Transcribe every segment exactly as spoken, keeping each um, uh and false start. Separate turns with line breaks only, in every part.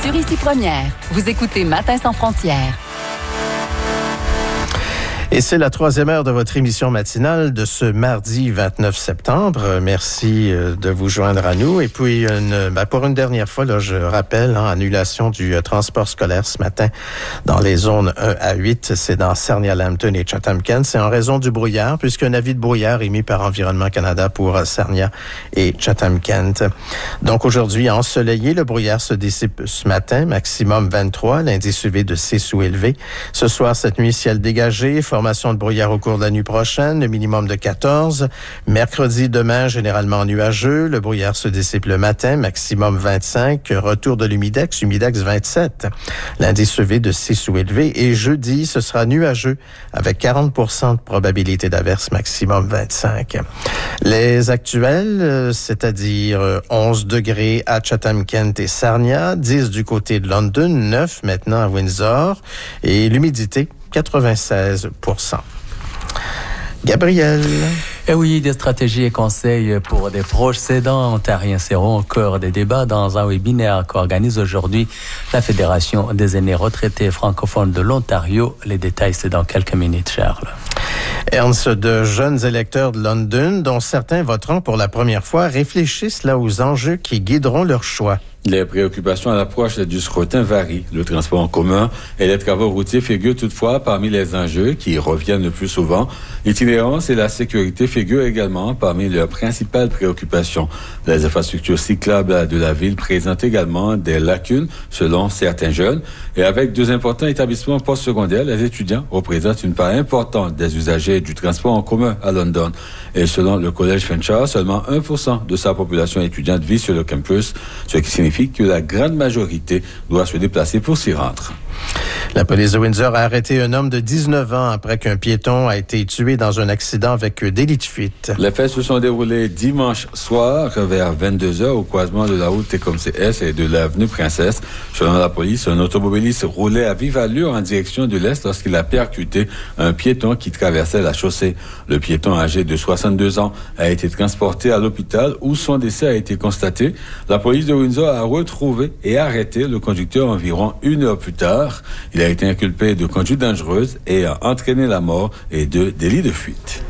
sur Ici Première. Vous écoutez Matin sans frontières.
Et c'est la troisième heure de votre émission matinale de ce mardi vingt-neuf septembre. Merci de vous joindre à nous. Et puis, une, ben pour une dernière fois, là, je rappelle, hein, annulation du euh, transport scolaire ce matin dans les zones un à huit. C'est dans Sarnia-Lambton et Chatham-Kent. C'est en raison du brouillard, puisqu'un avis de brouillard émis par Environnement Canada pour euh, Sarnia et Chatham-Kent. Donc, aujourd'hui, ensoleillé, le brouillard se dissipe ce matin, maximum vingt-trois, l'indice U V de C sous-élevé. Ce soir, cette nuit, ciel dégagé, formation de brouillard au cours de la nuit prochaine, le minimum de quatorze. Mercredi, demain, généralement nuageux. Le brouillard se dissipe le matin, maximum vingt-cinq. Retour de l'humidex, humidex vingt-sept. L'indice U V de C sous-élevé. Et jeudi, ce sera nuageux avec quarante pour cent de probabilité d'averse, maximum vingt-cinq. Les actuels, c'est-à-dire onze degrés à Chatham-Kent et Sarnia, dix du côté de London, neuf maintenant à Windsor. Et l'humidité, quatre-vingt-seize pour cent. Gabriel.
Et oui, des stratégies et conseils pour des proches aidants ontariens seront au cœur des débats dans un webinaire qu'organise aujourd'hui la Fédération des aînés retraités francophones de l'Ontario. Les détails, c'est dans quelques minutes, Charles.
Ernst, de jeunes électeurs de London, dont certains voteront pour la première fois, réfléchissent là aux enjeux qui guideront leur choix.
Les préoccupations à l'approche du scrutin varient. Le transport en commun et les travaux routiers figurent toutefois parmi les enjeux qui reviennent le plus souvent. L'itinérance et la sécurité figurent également parmi leurs principales préoccupations. Les infrastructures cyclables de la ville présentent également des lacunes selon certains jeunes. Et avec deux importants établissements postsecondaires, les étudiants représentent une part importante des usagers du transport en commun à London. Et selon le Collège Fanshawe, seulement un pour cent de sa population étudiante vit sur le campus, ce qui signifie que la grande majorité doit se déplacer pour s'y rendre.
La police de Windsor a arrêté un homme de dix-neuf ans après qu'un piéton a été tué dans un accident avec délit de fuite.
Les faits se sont déroulés dimanche soir vers vingt-deux heures au croisement de la route T C O M C S et de l'avenue Princesse. Selon la police, un automobiliste roulait à vive allure en direction de l'est lorsqu'il a percuté un piéton qui traversait la chaussée. Le piéton âgé de soixante-deux ans a été transporté à l'hôpital où son décès a été constaté. La police de Windsor a retrouvé et arrêté le conducteur environ une heure plus tard. Il a été inculpé de conduite dangereuse et a entraîné la mort et de délit de fuite.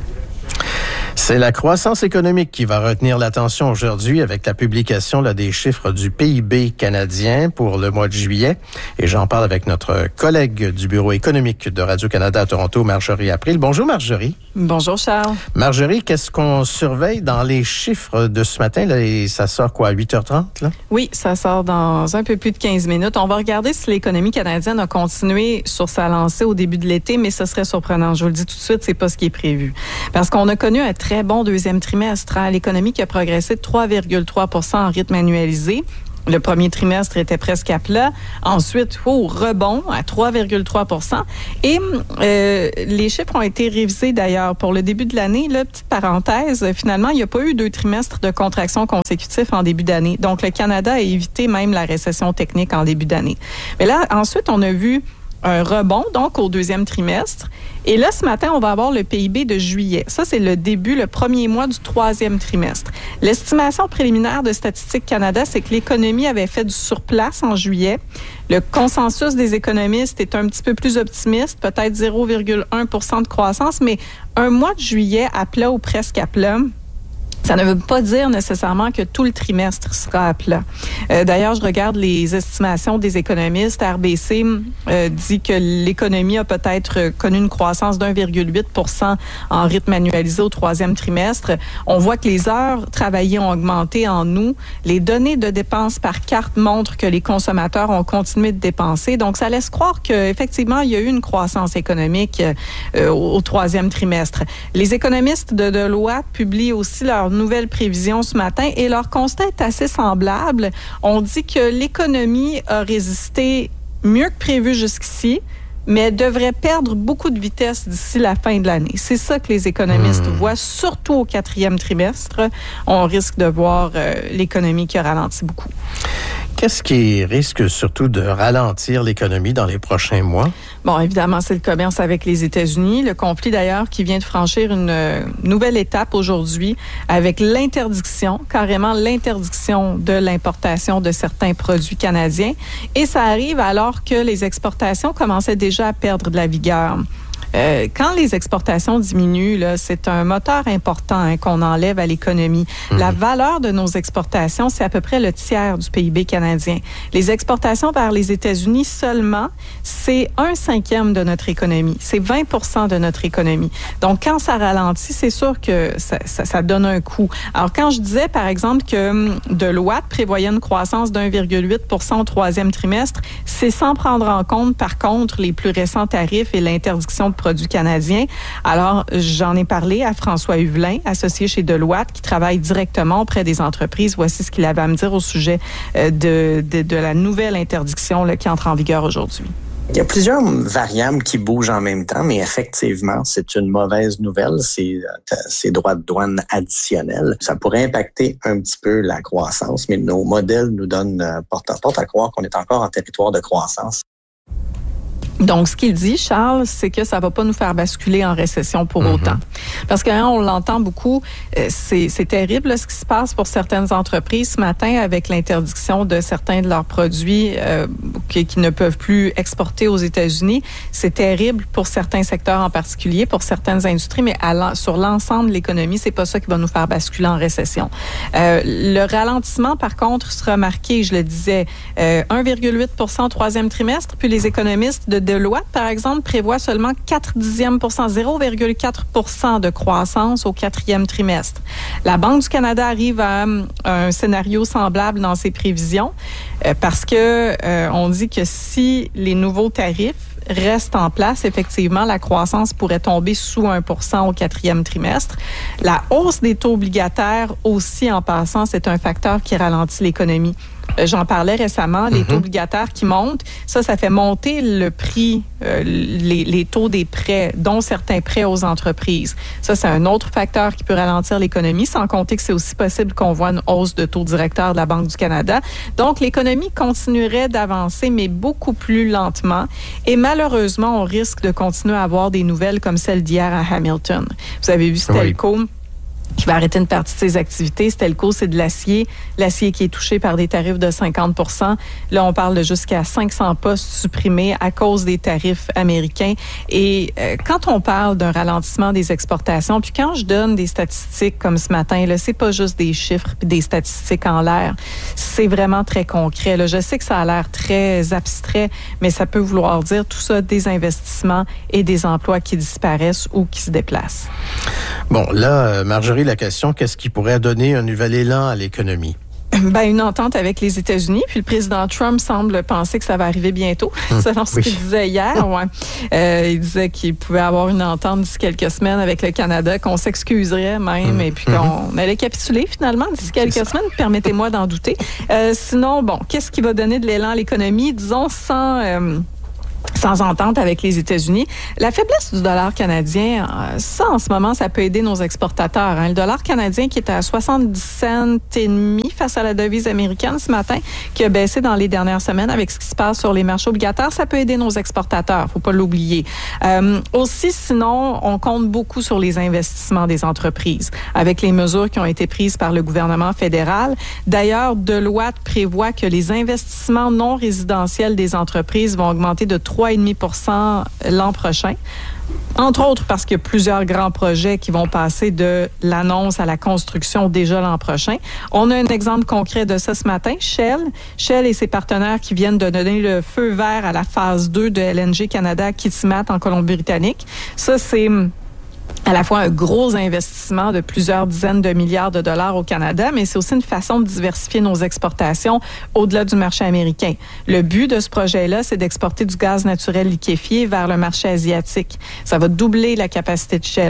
C'est la croissance économique qui va retenir l'attention aujourd'hui avec la publication là, des chiffres du P I B canadien pour le mois de juillet. Et j'en parle avec notre collègue du Bureau économique de Radio-Canada à Toronto, Marjorie April. Bonjour Marjorie.
Bonjour Charles.
Marjorie, qu'est-ce qu'on surveille dans les chiffres de ce matin? Là, et ça sort quoi, à huit heures trente? Là?
Oui, ça sort dans un peu plus de quinze minutes. On va regarder si l'économie canadienne a continué sur sa lancée au début de l'été, mais ce serait surprenant. Je vous le dis tout de suite, c'est pas ce qui est prévu. Parce qu'on a connu un très bon deuxième trimestre. L'économie qui a progressé de trois virgule trois pour cent en rythme annualisé. Le premier trimestre était presque à plat. Ensuite, oh, rebond à trois virgule trois pour cent. Et euh, les chiffres ont été révisés d'ailleurs pour le début de l'année. Là, petite parenthèse, finalement, il n'y a pas eu deux trimestres de contraction consécutifs en début d'année. Donc, le Canada a évité même la récession technique en début d'année. Mais là, ensuite, on a vu un rebond, donc, au deuxième trimestre. Et là, ce matin, on va avoir le P I B de juillet. Ça, c'est le début, le premier mois du troisième trimestre. L'estimation préliminaire de Statistique Canada, c'est que l'économie avait fait du surplace en juillet. Le consensus des économistes est un petit peu plus optimiste, peut-être zéro virgule un pour cent de croissance, mais un mois de juillet à plat ou presque à plat, ça ne veut pas dire nécessairement que tout le trimestre sera à plat. Euh, d'ailleurs, je regarde les estimations des économistes. R B C euh, dit que l'économie a peut-être connu une croissance d'un virgule huit pour cent en rythme annualisé au troisième trimestre. On voit que les heures travaillées ont augmenté en août. Les données de dépenses par carte montrent que les consommateurs ont continué de dépenser. Donc, ça laisse croire qu'effectivement, il y a eu une croissance économique euh, au, au troisième trimestre. Les économistes de Deloitte publient aussi leur nouvelles prévisions ce matin et leur constat est assez semblable. On dit que l'économie a résisté mieux que prévu jusqu'ici, mais elle devrait perdre beaucoup de vitesse d'ici la fin de l'année. C'est ça que les économistes mmh. voient, surtout au quatrième trimestre. On risque de voir euh, l'économie qui a ralenti beaucoup.
Qu'est-ce qui risque surtout de ralentir l'économie dans les prochains mois?
Bon, évidemment, c'est le commerce avec les États-Unis. Le conflit, d'ailleurs, qui vient de franchir une euh, nouvelle étape aujourd'hui avec l'interdiction, carrément l'interdiction de l'importation de certains produits canadiens. Et ça arrive alors que les exportations commençaient déjà à perdre de la vigueur. Euh, quand les exportations diminuent, là, c'est un moteur important hein, qu'on enlève à l'économie. Mmh. La valeur de nos exportations, c'est à peu près le tiers du P I B canadien. Les exportations vers les États-Unis seulement, c'est un cinquième de notre économie. C'est vingt pour cent de notre économie. Donc, quand ça ralentit, c'est sûr que ça, ça, ça donne un coup. Alors, quand je disais, par exemple, que Deloitte prévoyait une croissance d'un virgule huit pour cent au troisième trimestre, c'est sans prendre en compte, par contre, les plus récents tarifs et l'interdiction de produits canadiens. Alors, j'en ai parlé à François Huvelin, associé chez Deloitte, qui travaille directement auprès des entreprises. Voici ce qu'il avait à me dire au sujet de, de, de la nouvelle interdiction là, qui entre en vigueur aujourd'hui.
Il y a plusieurs variables qui bougent en même temps, mais effectivement, c'est une mauvaise nouvelle. C'est ces droits de douane additionnels. Ça pourrait impacter un petit peu la croissance, mais nos modèles nous donnent porte à porte à croire qu'on est encore en territoire de croissance.
Donc, ce qu'il dit, Charles, c'est que ça va pas nous faire basculer en récession pour mm-hmm. autant. Parce que hein, on l'entend beaucoup, c'est, c'est terrible là, ce qui se passe pour certaines entreprises ce matin avec l'interdiction de certains de leurs produits euh, qui, qui ne peuvent plus exporter aux États-Unis. C'est terrible pour certains secteurs en particulier, pour certaines industries, mais à sur l'ensemble de l'économie, c'est pas ça qui va nous faire basculer en récession. Euh, le ralentissement, par contre, sera marqué, je le disais, euh, un virgule huit pour cent au troisième trimestre, puis les économistes de Deloitte, par exemple, prévoit seulement quatre dixièmes pour cent, zéro virgule quatre pour cent de croissance au quatrième trimestre. La Banque du Canada arrive à un scénario semblable dans ses prévisions euh, parce que euh, on dit que si les nouveaux tarifs restent en place, effectivement, la croissance pourrait tomber sous un pour cent au quatrième trimestre. La hausse des taux obligataires aussi, en passant, c'est un facteur qui ralentit l'économie. J'en parlais récemment, les mm-hmm. taux obligataires qui montent, ça, ça fait monter le prix, euh, les, les taux des prêts, dont certains prêts aux entreprises. Ça, c'est un autre facteur qui peut ralentir l'économie, sans compter que c'est aussi possible qu'on voit une hausse de taux directeur de la Banque du Canada. Donc, l'économie continuerait d'avancer, mais beaucoup plus lentement. Et malheureusement, on risque de continuer à avoir des nouvelles comme celle d'hier à Hamilton. Vous avez vu Stelco, oui, qui va arrêter une partie de ses activités. Stelco, c'est de l'acier. L'acier qui est touché par des tarifs de cinquante pour cent. Là, on parle de jusqu'à cinq cents postes supprimés à cause des tarifs américains. Et euh, quand on parle d'un ralentissement des exportations, puis quand je donne des statistiques comme ce matin, là, c'est pas juste des chiffres puis des statistiques en l'air. C'est vraiment très concret. Là. Je sais que ça a l'air très abstrait, mais ça peut vouloir dire tout ça, des investissements et des emplois qui disparaissent ou qui se déplacent.
Bon, là, Marjorie, la question, qu'est-ce qui pourrait donner un nouvel élan à l'économie?
Ben, une entente avec les États-Unis. Puis le président Trump semble penser que ça va arriver bientôt, mmh, selon ce oui. qu'il disait hier. Ouais. Euh, il disait qu'il pouvait avoir une entente d'ici quelques semaines avec le Canada, qu'on s'excuserait même, mmh. et puis qu'on mmh. allait capituler finalement d'ici quelques semaines. Permettez-moi d'en douter. Euh, sinon, bon, qu'est-ce qui va donner de l'élan à l'économie? Disons, sans... Euh, sans entente avec les États-Unis. La faiblesse du dollar canadien, ça, en ce moment, ça peut aider nos exportateurs. Hein. Le dollar canadien qui est à soixante-dix cents et demi face à la devise américaine ce matin, qui a baissé dans les dernières semaines avec ce qui se passe sur les marchés obligataires, ça peut aider nos exportateurs, faut pas l'oublier. Euh, aussi, sinon, on compte beaucoup sur les investissements des entreprises, avec les mesures qui ont été prises par le gouvernement fédéral. D'ailleurs, Deloitte prévoit que les investissements non résidentiels des entreprises vont augmenter de trois virgule cinq pour cent l'an prochain. Entre autres parce qu'il y a plusieurs grands projets qui vont passer de l'annonce à la construction déjà l'an prochain. On a un exemple concret de ça ce matin. Shell, Shell et ses partenaires qui viennent de donner le feu vert à la phase deux de L N G Canada à Kitimat en Colombie-Britannique. Ça, c'est à la fois un gros investissement de plusieurs dizaines de milliards de dollars au Canada, mais c'est aussi une façon de diversifier nos exportations au-delà du marché américain. Le but de ce projet-là, c'est d'exporter du gaz naturel liquéfié vers le marché asiatique. Ça va doubler la capacité de Shell.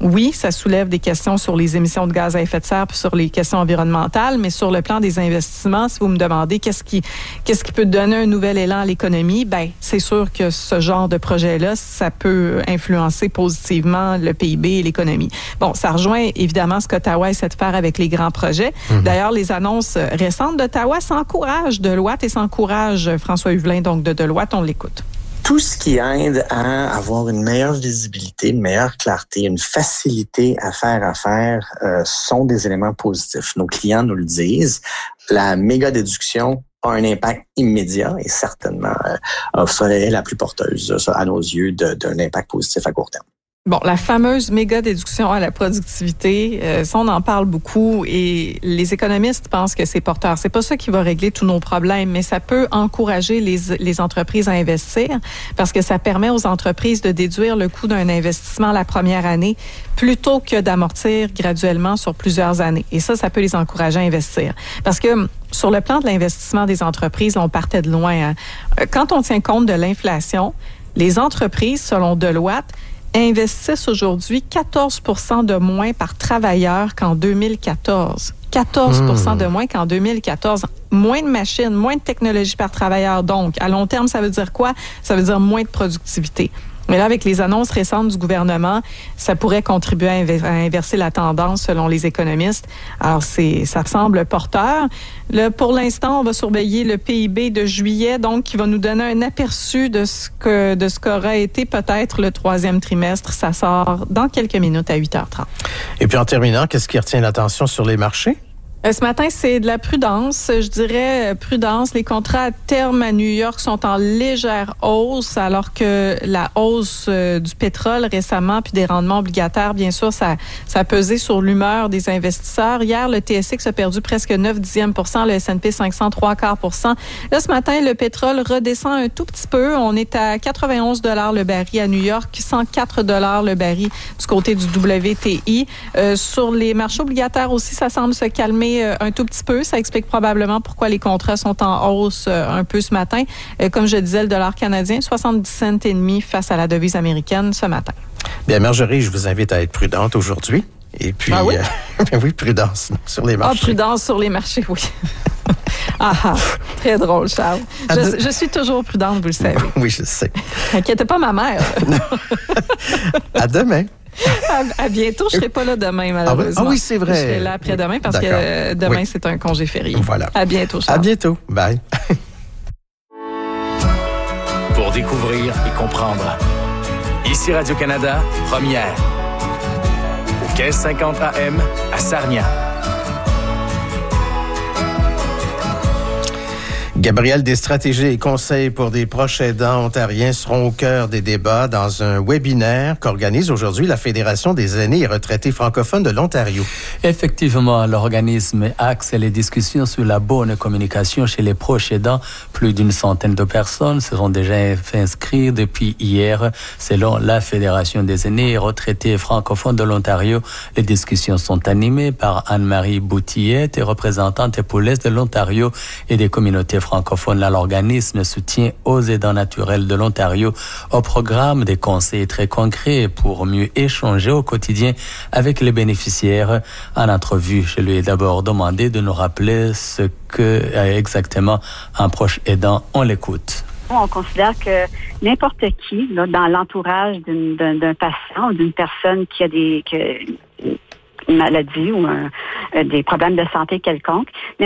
oui, ça soulève des questions sur les émissions de gaz à effet de serre puis sur les questions environnementales, mais sur le plan des investissements, si vous me demandez qu'est-ce qui, qu'est-ce qui peut donner un nouvel élan à l'économie, ben c'est sûr que ce genre de projet-là, ça peut influencer positivement le P I B et l'économie. Bon, ça rejoint évidemment ce qu'Ottawa essaie de faire avec les grands projets. Mm-hmm. D'ailleurs, les annonces récentes d'Ottawa s'encouragent Deloitte et s'encouragent François Huvelin, donc de Deloitte, on l'écoute.
Tout ce qui aide à avoir une meilleure visibilité, une meilleure clarté, une facilité à faire affaire euh, sont des éléments positifs. Nos clients nous le disent. La méga déduction a un impact immédiat et certainement euh, serait la plus porteuse, ça, à nos yeux, de, d'un impact positif à court terme.
Bon, la fameuse méga déduction à la productivité, euh, ça on en parle beaucoup et les économistes pensent que c'est porteur. C'est pas ça qui va régler tous nos problèmes, mais ça peut encourager les, les entreprises à investir parce que ça permet aux entreprises de déduire le coût d'un investissement la première année plutôt que d'amortir graduellement sur plusieurs années. Et ça, ça peut les encourager à investir. Parce que sur le plan de l'investissement des entreprises, on partait de loin. Hein. Quand on tient compte de l'inflation, les entreprises, selon Deloitte, investissent aujourd'hui quatorze pour cent de moins par travailleur qu'en deux mille quatorze. quatorze pour cent mmh. de moins qu'en deux mille quatorze. Moins de machines, moins de technologie par travailleur. Donc, à long terme, ça veut dire quoi? Ça veut dire moins de productivité. Mais là, avec les annonces récentes du gouvernement, ça pourrait contribuer à, inv- à inverser la tendance selon les économistes. Alors, c'est, ça semble porteur. Là, pour l'instant, on va surveiller le P I B de juillet, donc qui va nous donner un aperçu de ce que de ce qu'aura été peut-être le troisième trimestre. Ça sort dans quelques minutes à huit heures trente.
Et puis en terminant, qu'est-ce qui retient l'attention sur les marchés?
Ce matin, c'est de la prudence. Je dirais prudence. Les contrats à terme à New York sont en légère hausse, alors que la hausse euh, du pétrole récemment, puis des rendements obligataires, bien sûr, ça, ça a pesé sur l'humeur des investisseurs. Hier, le T S X a perdu presque neuf dixièmes pour cent, le S and P cinq cents, trois quarts pour cent. Là, ce matin, le pétrole redescend un tout petit peu. On est à quatre-vingt-onze dollars le baril à New York, cent quatre dollars le baril du côté du W T I. Euh, sur les marchés obligataires aussi, ça semble se calmer un tout petit peu. Ça explique probablement pourquoi les contrats sont en hausse un peu ce matin. Comme je disais, le dollar canadien, soixante-dix cents et demi face à la devise américaine ce matin.
Bien, Marjorie, je vous invite à être prudente aujourd'hui. Et puis,
ah oui?
Euh, oui, prudence sur les marchés.
Ah, prudence sur les marchés, oui. ah, ah, très drôle, Charles. Je, de... je suis toujours prudente, vous le savez.
Oui, je sais.
Inquiétez pas ma mère.
À demain.
À, à bientôt. Je ne serai pas là demain, malheureusement.
Ah oui, c'est vrai.
Je serai là après-demain parce D'accord. que demain, oui. c'est un congé férié.
Voilà.
À bientôt, Charles.
À bientôt. Bye.
Pour découvrir et comprendre. Ici Radio-Canada, première. Au quinze cinquante A M à Sarnia.
Gabriel, des stratégies et conseils pour des proches aidants ontariens seront au cœur des débats dans un webinaire qu'organise aujourd'hui la Fédération des aînés et retraités francophones de l'Ontario.
Effectivement, l'organisme axe les discussions sur la bonne communication chez les proches aidants. Plus d'une centaine de personnes se sont déjà fait inscrire depuis hier. Selon la Fédération des aînés et retraités francophones de l'Ontario, les discussions sont animées par Anne-Marie Boutillette, représentante épaulesse de l'Ontario et des communautés francophones. francophone. Là, l'organisme soutient aux aidants naturels de l'Ontario au programme des conseils très concrets pour mieux échanger au quotidien avec les bénéficiaires. En entrevue, je lui ai d'abord demandé de nous rappeler ce que exactement un proche aidant. On l'écoute.
On considère que n'importe qui, là, dans l'entourage d'une, d'un, d'un patient ou d'une personne qui a des... Que, une maladie ou un, des problèmes de santé quelconques,